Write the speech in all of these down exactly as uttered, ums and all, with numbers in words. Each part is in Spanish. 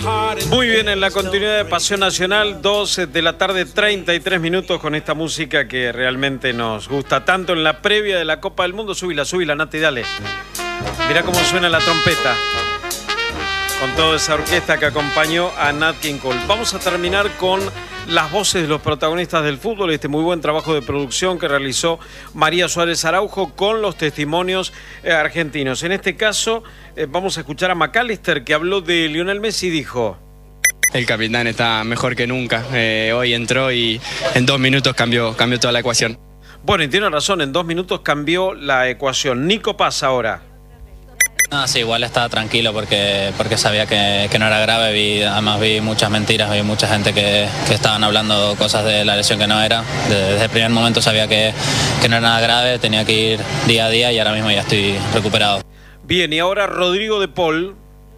Muy bien, en la continuidad de Pasión Nacional, dos de la tarde, treinta y tres minutos, con esta música que realmente nos gusta tanto en la previa de la Copa del Mundo. Súbila, súbila, Nati, dale. Mirá cómo suena la trompeta, con toda esa orquesta que acompañó a Nat King Cole. Vamos a terminar con las voces de los protagonistas del fútbol, este muy buen trabajo de producción que realizó María Suárez Araujo con los testimonios eh, argentinos. En este caso, eh, vamos a escuchar a McAllister, que habló de Lionel Messi y dijo: el capitán está mejor que nunca. Eh, hoy entró y en dos minutos cambió, cambió toda la ecuación. Bueno, y tiene razón, en dos minutos cambió la ecuación. Nico Paz ahora. Ah, sí, igual estaba tranquilo porque, porque sabía que, que no era grave. Vi, además vi muchas mentiras, vi mucha gente que, que estaban hablando cosas de la lesión que no era. Desde el primer momento sabía que, que no era nada grave, tenía que ir día a día y ahora mismo ya estoy recuperado. Bien, y ahora Rodrigo de Paul.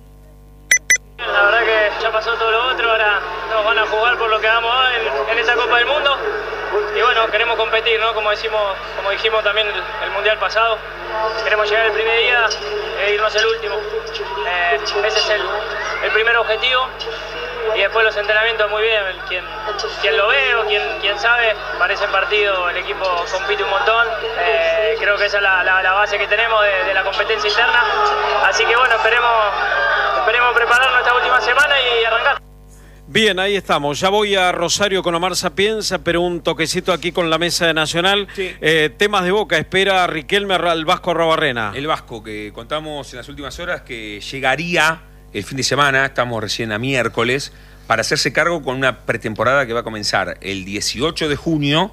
La verdad que ya pasó todo lo otro, ahora nos van a jugar por lo que hagamos en, en esta Copa del Mundo. Y bueno, queremos competir, ¿no? Como decimos, como dijimos también el, el Mundial pasado. Queremos llegar el primer día e irnos el último. Eh, ese es el, el primer objetivo. Y después los entrenamientos muy bien. Quien, quien lo ve o quien, quien sabe, parece partido, el equipo compite un montón. Eh, creo que esa es la, la, la base que tenemos de, de la competencia interna. Así que bueno, esperemos, esperemos prepararnos esta última semana y arrancar. Bien, ahí estamos. Ya voy a Rosario con Omar Sapienza, pero un toquecito aquí con la mesa de Nacional. Sí. Eh, temas de Boca, espera a Riquelme al Vasco Arruabarrena. El Vasco, que contamos en las últimas horas que llegaría el fin de semana, estamos recién a miércoles, para hacerse cargo con una pretemporada que va a comenzar el dieciocho de junio.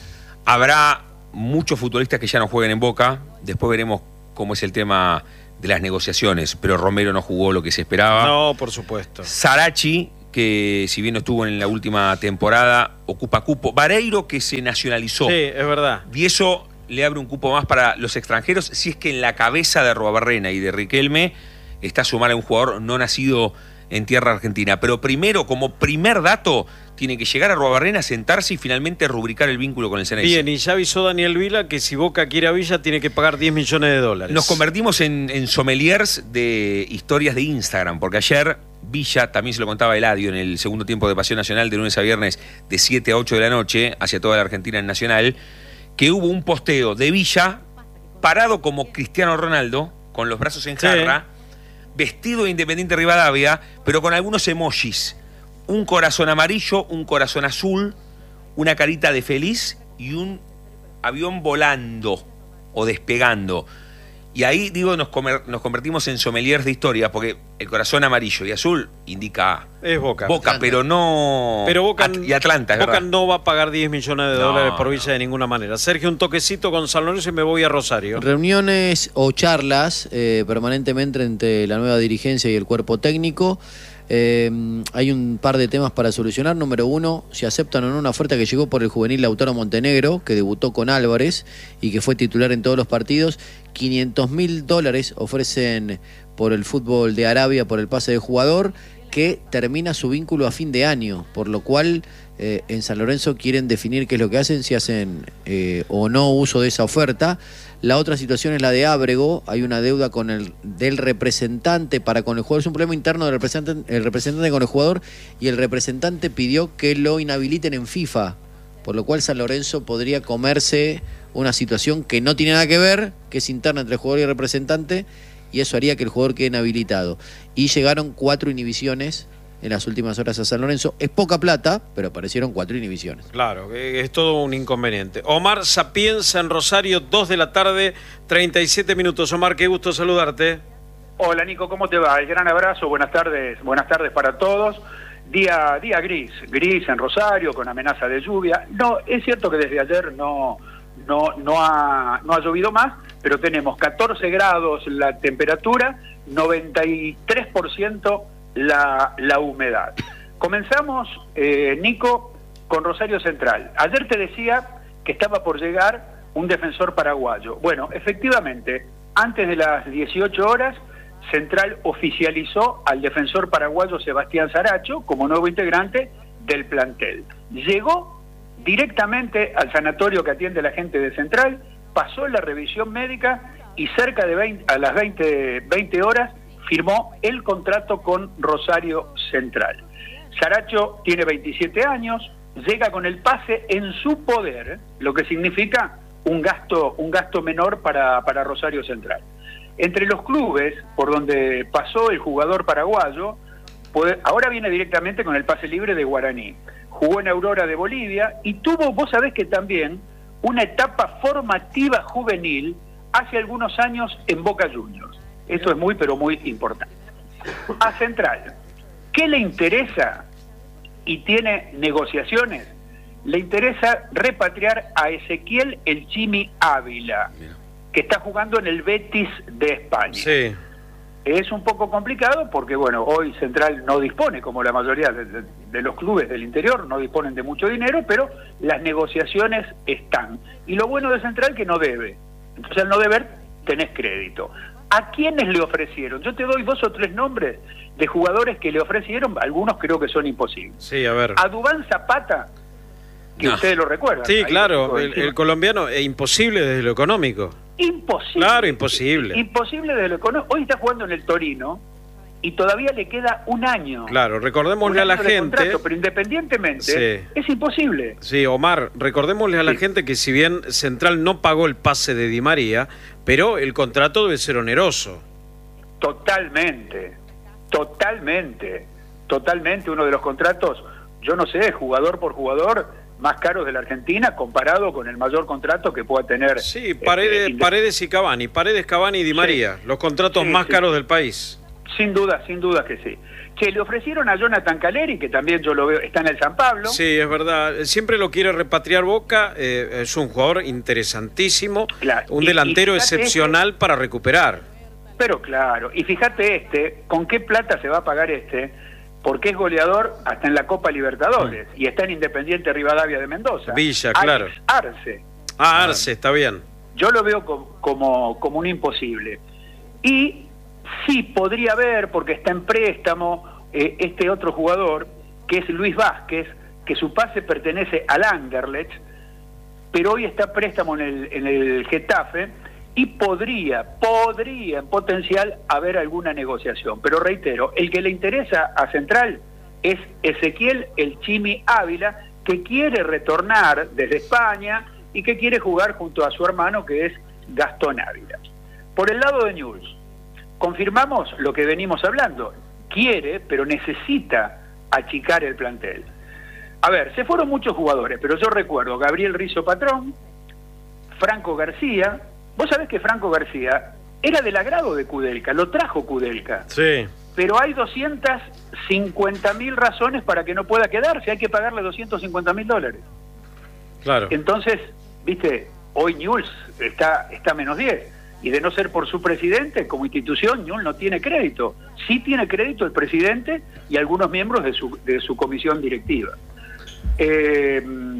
Habrá muchos futbolistas que ya no jueguen en Boca. Después veremos cómo es el tema de las negociaciones, pero Romero no jugó lo que se esperaba. No, por supuesto. Sarachi, que si bien no estuvo en la última temporada, ocupa cupo. Vareiro, que se nacionalizó. Sí, es verdad. Y eso le abre un cupo más para los extranjeros, si es que en la cabeza de Arruabarrena y de Riquelme está sumar a un jugador no nacido en tierra argentina. Pero primero, como primer dato, tiene que llegar a Arruabarrena, sentarse y finalmente rubricar el vínculo con el Ceneice. Bien, y ya avisó Daniel Vila que si Boca quiere a Villa tiene que pagar diez millones de dólares. Nos convertimos en, en sommeliers de historias de Instagram, porque ayer Villa, también se lo contaba Eladio en el segundo tiempo de Pasión Nacional de lunes a viernes de siete a ocho de la noche, hacia toda la Argentina en Nacional, que hubo un posteo de Villa parado como Cristiano Ronaldo, con los brazos en jarra, sí, vestido de Independiente Rivadavia, pero con algunos emojis. Un corazón amarillo, un corazón azul, una carita de feliz y un avión volando o despegando. Y ahí, digo, nos, comer, nos convertimos en sommeliers de historia, porque el corazón amarillo y azul indica es Boca, Boca pero no pero Boca, At y Atlanta. Es Boca verdad. No va a pagar diez millones de dólares no, por Villa no. de ninguna manera. Sergio, un toquecito con San Lorenzo y me voy a Rosario. Reuniones o charlas eh, permanentemente entre la nueva dirigencia y el cuerpo técnico. Eh, hay un par de temas para solucionar. Número uno, si aceptan o no una oferta que llegó por el juvenil Lautaro Montenegro, que debutó con Álvarez y que fue titular en todos los partidos. quinientos mil dólares ofrecen por el fútbol de Arabia por el pase de jugador, que termina su vínculo a fin de año, por lo cual eh, en San Lorenzo quieren definir qué es lo que hacen, si hacen eh, o no uso de esa oferta. La otra situación es la de Ábrego. Hay una deuda con el del representante para con el jugador. Es un problema interno del representante, el representante con el jugador, y el representante pidió que lo inhabiliten en FIFA, por lo cual San Lorenzo podría comerse una situación que no tiene nada que ver, que es interna entre el jugador y el representante, y eso haría que el jugador quede inhabilitado. Y llegaron cuatro inhibiciones en las últimas horas a San Lorenzo. Es poca plata, pero aparecieron cuatro inhibiciones. Claro, es todo un inconveniente. Omar Sapienza en Rosario, dos de la tarde, treinta y siete minutos. Omar, qué gusto saludarte. Hola Nico, ¿cómo te va? El gran abrazo, buenas tardes, buenas tardes para todos. Día, día gris, gris en Rosario, con amenaza de lluvia. No, es cierto que desde ayer no, no, no, ha, no ha llovido más, pero tenemos catorce grados la temperatura, noventa y tres por ciento la, la humedad. Comenzamos, eh, Nico, con Rosario Central. Ayer te decía que estaba por llegar un defensor paraguayo. Bueno, efectivamente, antes de las dieciocho horas, Central oficializó al defensor paraguayo Sebastián Saracho como nuevo integrante del plantel. Llegó directamente al sanatorio que atiende la gente de Central, pasó la revisión médica y cerca de veinte, a las veinte, veinte horas firmó el contrato con Rosario Central. Saracho tiene veintisiete años, llega con el pase en su poder, lo que significa un gasto, un gasto menor para, para Rosario Central. Entre los clubes por donde pasó el jugador paraguayo, puede, ahora viene directamente con el pase libre de Guaraní. Jugó en Aurora de Bolivia y tuvo, vos sabés que también, una etapa formativa juvenil hace algunos años en Boca Juniors. Eso es muy, pero muy importante. A Central, ¿qué le interesa? Y tiene negociaciones. Le interesa repatriar a Ezequiel El Chimi Ávila, que está jugando en el Betis de España. Sí. Es un poco complicado porque, bueno, hoy Central no dispone, como la mayoría de, de, de los clubes del interior, no disponen de mucho dinero, pero las negociaciones están. Y lo bueno de Central que no debe. Entonces al no deber, tenés crédito. ¿A quiénes le ofrecieron? Yo te doy dos o tres nombres de jugadores que le ofrecieron, algunos creo que son imposibles. Sí, a ver. A Duván Zapata, que no. Ustedes lo recuerdan. Sí, claro, el, el colombiano es imposible desde lo económico. Imposible. Claro, imposible. Imposible desde lo económico. Hoy está jugando en el Torino y todavía le queda un año. Claro, recordémosle a la gente... Contrato, pero independientemente, sí. es imposible. Sí, Omar, recordémosle a la sí. gente que si bien Central no pagó el pase de Di María, pero el contrato debe ser oneroso. Totalmente, totalmente, totalmente uno de los contratos, yo no sé, jugador por jugador, más caros de la Argentina comparado con el mayor contrato que pueda tener. Sí, Paredes, este, Paredes y Cavani, Paredes, Cavani y Di María, sí. los contratos sí, más sí. caros del país. Sin duda, sin duda que sí. Que le ofrecieron a Jonathan Caleri, que también yo lo veo, está en el San Pablo. Sí, es verdad. Siempre lo quiere repatriar Boca. Eh, es un jugador interesantísimo. Claro. Un y, delantero y excepcional este, para recuperar. Pero claro. Y fíjate este, ¿con qué plata se va a pagar este? Porque es goleador hasta en la Copa Libertadores. Mm. Y está en Independiente Rivadavia de Mendoza. Villa, claro. Alex Arce. Ah, Arce, está bien. Yo lo veo como, como, como un imposible. Y... sí, podría haber, porque está en préstamo, eh, este otro jugador, que es Luis Vázquez, que su pase pertenece al Anderlecht, pero hoy está préstamo en el, en el Getafe, y podría, podría en potencial haber alguna negociación. Pero reitero, el que le interesa a Central es Ezequiel El Chimi Ávila, que quiere retornar desde España y que quiere jugar junto a su hermano, que es Gastón Ávila. Por el lado de Newell's, confirmamos lo que venimos hablando. Quiere, pero necesita achicar el plantel. A ver, se fueron muchos jugadores, pero yo recuerdo Gabriel Rizzo Patrón, Franco García. Vos sabés que Franco García era del agrado de Kudelka, lo trajo Kudelka. Sí. Pero hay doscientas cincuenta mil razones para que no pueda quedarse, hay que pagarle doscientos cincuenta mil dólares. Claro. Entonces, viste, hoy Newell's está, está menos diez. Y de no ser por su presidente, como institución, Newell's no tiene crédito. Sí tiene crédito el presidente y algunos miembros de su, de su comisión directiva. Eh,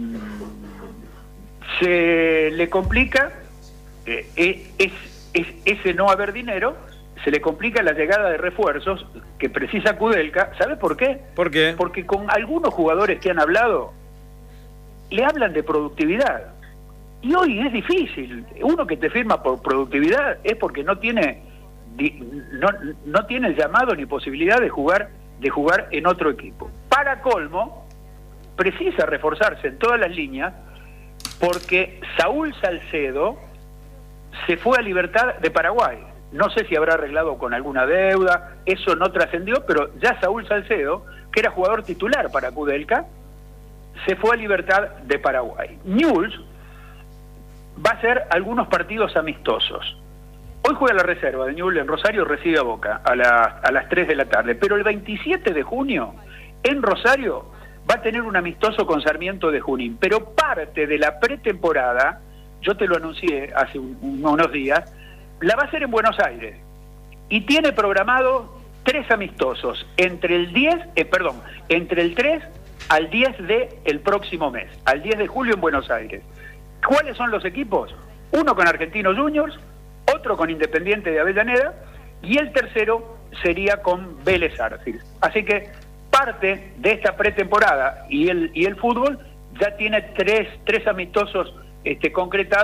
se le complica, eh, es, es, ese no haber dinero, se le complica la llegada de refuerzos que precisa Kudelka. ¿Sabe por qué? ¿Por qué? Porque con algunos jugadores que han hablado, le hablan de productividad. Y hoy es difícil. Uno que te firma por productividad es porque no tiene no, no tiene el llamado ni posibilidad de jugar de jugar en otro equipo. Para colmo, precisa reforzarse en todas las líneas porque Saúl Salcedo se fue a Libertad de Paraguay. No sé si habrá arreglado con alguna deuda, eso no trascendió, pero ya Saúl Salcedo, que era jugador titular para Kudelka, se fue a Libertad de Paraguay. Newell's va a ser algunos partidos amistosos. Hoy juega la reserva de Newell's en Rosario, recibe a Boca a, la, a las tres de la tarde, pero el veintisiete de junio en Rosario va a tener un amistoso con Sarmiento de Junín, pero parte de la pretemporada, yo te lo anuncié hace un, unos días, la va a hacer en Buenos Aires y tiene programado tres amistosos entre el diez, eh, perdón, entre el tres al diez de el próximo mes, al diez de julio en Buenos Aires. ¿Cuáles son los equipos? Uno con Argentinos Juniors, otro con Independiente de Avellaneda y el tercero sería con Vélez Sarsfield. Así que parte de esta pretemporada y el y el fútbol ya tiene tres, tres amistosos este, concretados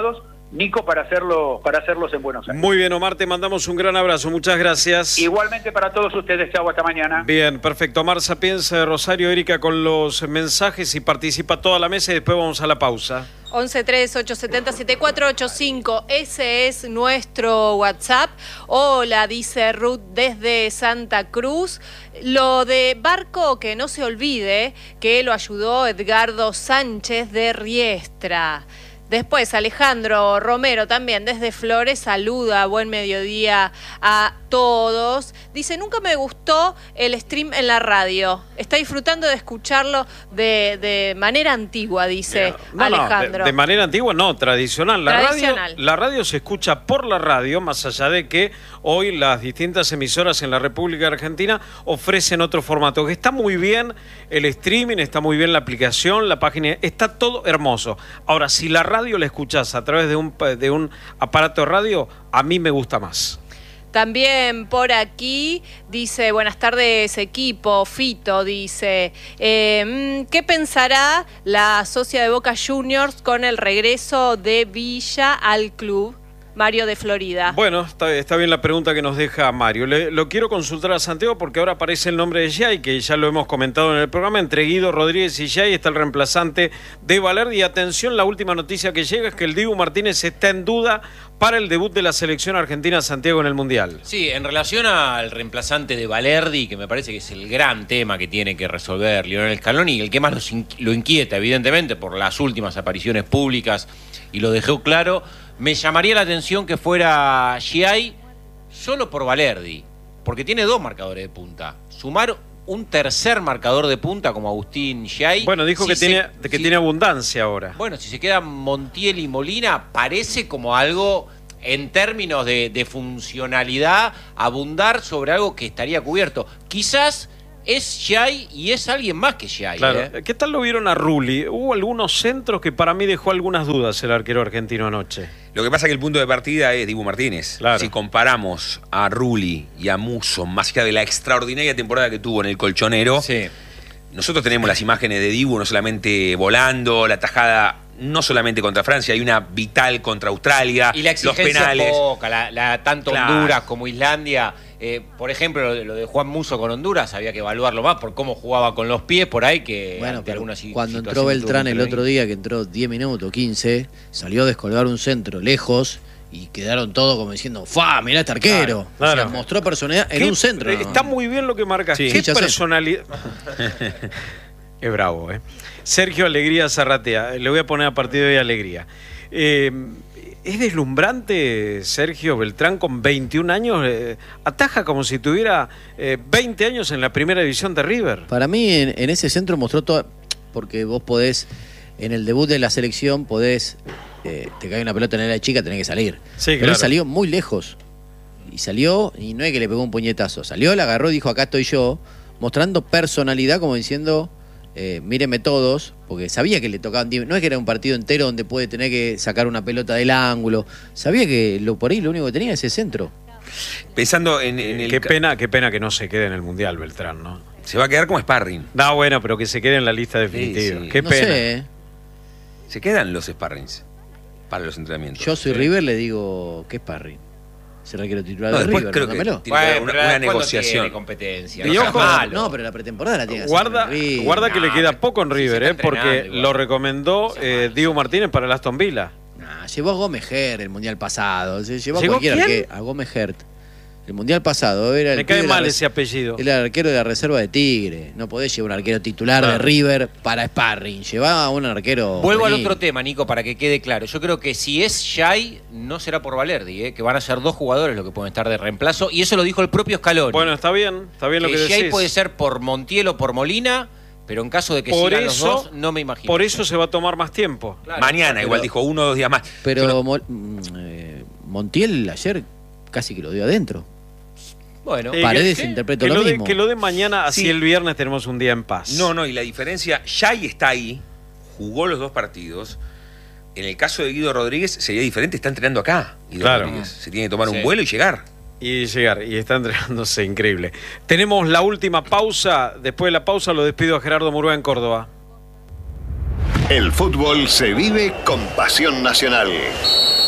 Nico, para hacerlo, para hacerlos en Buenos Aires. Muy bien, Omar, te mandamos un gran abrazo, muchas gracias. Igualmente para todos ustedes, chau, hasta mañana. Bien, perfecto. Omar Sapienza de Rosario, Erika con los mensajes y participa toda la mesa y después vamos a la pausa. once tres ocho siete cero siete cuatro ocho cinco, ese es nuestro WhatsApp. Hola, dice Ruth desde Santa Cruz. Lo de Barco, que no se olvide que lo ayudó Edgardo Sánchez de Riestra. Después Alejandro Romero también desde Flores saluda, buen mediodía a todos. Dice, nunca me gustó el stream en la radio. Está disfrutando de escucharlo de, de manera antigua, dice no, Alejandro. No, de, de manera antigua no, tradicional. La, tradicional. Radio, la radio se escucha por la radio, más allá de que hoy las distintas emisoras en la República Argentina ofrecen otro formato. Que está muy bien el streaming, está muy bien la aplicación, la página, está todo hermoso. Ahora, si la radio la escuchás a través de un, de un aparato de radio, a mí me gusta más. También por aquí dice, buenas tardes equipo, Fito dice, eh, ¿qué pensará la socia de Boca Juniors con el regreso de Villa al club? Mario de Florida. Bueno, está, está bien la pregunta que nos deja Mario. Le, lo quiero consultar a Santiago porque ahora aparece el nombre de Giai, que ya lo hemos comentado en el programa. Entre Guido Rodríguez y Giai está el reemplazante de Valerdi. Y atención, la última noticia que llega es que el Dibu Martínez está en duda para el debut de la selección argentina Santiago en el Mundial. Sí, en relación al reemplazante de Valerdi, que me parece que es el gran tema que tiene que resolver Lionel Scaloni, el que más lo inquieta, evidentemente, por las últimas apariciones públicas, y lo dejó claro. Me llamaría la atención que fuera Giai solo por Valerdi, porque tiene dos marcadores de punta. Sumar un tercer marcador de punta como Agustín Giai. Bueno, dijo si que, se, tiene, que si, tiene abundancia ahora. Bueno, si se quedan Montiel y Molina, parece como algo, en términos de, de funcionalidad, abundar sobre algo que estaría cubierto. Quizás es Giai y es alguien más que Giai. Claro. ¿eh? ¿Qué tal lo vieron a Rulli? Hubo algunos centros que para mí dejó algunas dudas el arquero argentino anoche. Lo que pasa es que el punto de partida es Dibu Martínez. Claro. Si comparamos a Rulli y a Musso, más allá de la extraordinaria temporada que tuvo en el Colchonero, Sí. nosotros tenemos las imágenes de Dibu no solamente volando, la tajada no solamente contra Francia, hay una vital contra Australia, Y la los exigencia penales. es poca, la, la, tanto Claro. Honduras como Islandia. Eh, por ejemplo, lo, lo de Juan Musso con Honduras, había que evaluarlo más por cómo jugaba con los pies por ahí que Bueno, ante pero algunas cuando situaciones entró Beltrán tuvo el que otro intervenir. día, que entró diez minutos, quince, salió a descolgar un centro lejos y quedaron todos como diciendo, ¡fa! Mirá este arquero. Claro, O sea, claro. mostró personalidad en ¿Qué- un centro. ¿no? Está muy bien lo que marca. Sí. ¿Qué Sí, ya sé. personalidad? Es bravo, ¿eh? Sergio Alegría Zarratea. Le voy a poner a partir de hoy Alegría. Eh, es deslumbrante Sergio Beltrán con veintiún años. Eh, ataja como si tuviera eh, veinte años en la primera división de River. Para mí en, en ese centro mostró todo, porque vos podés, en el debut de la selección, podés, eh, te cae una pelota en el área chica, tenés que salir. Sí, Pero claro. él salió muy lejos. Y salió, y no es que le pegó un puñetazo, salió, la agarró y dijo, acá estoy yo, mostrando personalidad como diciendo, eh, mírenme todos, porque sabía que le tocaban, no es que era un partido entero donde puede tener que sacar una pelota del ángulo, sabía que lo por ahí lo único que tenía es ese centro. Pensando en, en el... Qué pena, qué pena que no se quede en el Mundial Beltrán, ¿no? Se va a quedar como sparring. No, bueno, pero que se quede en la lista definitiva. Sí, sí. Qué No pena. sé, ¿eh? Se quedan los sparrings para los entrenamientos. Yo soy River, le digo, ¿qué sparring? Se requiere titular No, de después River, creo que mándamelo. tiene que haber una, pero una ¿cuándo negociación. tiene competencia? Y No seas ojo, malo. No, pero la pretemporada la tiene que hacer Guarda, en River. guarda que No, le queda pero poco en sí se River, está ¿eh? Porque entrenando igual. lo recomendó eh, Diego Martínez para el Aston Villa. Nah, llevó a Gómez Hert el mundial pasado. Se llevó a ¿Llegó cualquier quién? arquero. A Gómez Hert. El mundial pasado era el Me cae pibe de la mal res- ese apellido. Era el arquero de la reserva de Tigre. No podés llevar un arquero titular Claro. de River para sparring. Llevaba a un arquero. Vuelvo al juvenil. otro tema, Nico, para que quede claro. Yo creo que si es Giai, no será por Valerdi, ¿eh? Que van a ser dos jugadores los que pueden estar de reemplazo. Y eso lo dijo el propio Scaloni. Bueno, está bien, está bien lo que que Giai decís. puede ser por Montiel o por Molina, pero en caso de que Por sigan eso- los dos, no me imagino. Por eso se va a tomar más tiempo. Claro, Mañana, pero- igual dijo uno o dos días más. Pero Yo no- Mol- mm, eh, Montiel ayer casi que lo dio adentro. Bueno, Eh, Paredes que- interpretó que lo lo de, mismo. que lo de mañana, así Sí. el viernes tenemos un día en paz. No, no, y la diferencia, Giai está ahí, jugó los dos partidos. En el caso de Guido Rodríguez sería diferente, está entrenando acá. Guido Claro. Rodríguez. Se tiene que tomar Sí. un vuelo y llegar. Y llegar, y está entrenándose increíble. Tenemos la última pausa. Después de la pausa lo despido a Gerardo Murúa en Córdoba. El fútbol se vive con pasión nacional.